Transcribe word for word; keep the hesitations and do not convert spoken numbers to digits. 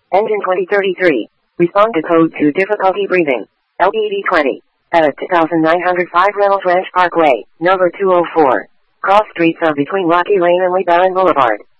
Engine twenty thirty-three. Respond to code two difficulty breathing. L B D twenty. At two thousand nine hundred five Reynolds Ranch Parkway, number two oh four. Cross streets are between Rocky Lane and Lee Barron Boulevard.